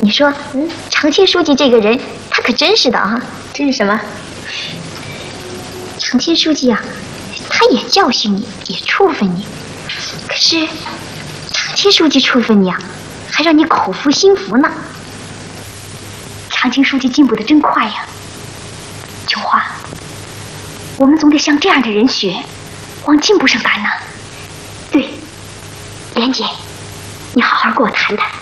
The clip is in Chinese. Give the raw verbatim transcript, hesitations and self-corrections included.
你说，嗯，长青书记这个人，他可真是的啊！ 这是什么？ 长青书记啊，他也教训你，也处分你，可是长青书记处分你啊，还让你口服心服呢。长青书记进步的真快呀！琼花，我们总得向这样的人学，往进步上赶呢。对，莲姐，你好好跟我谈谈。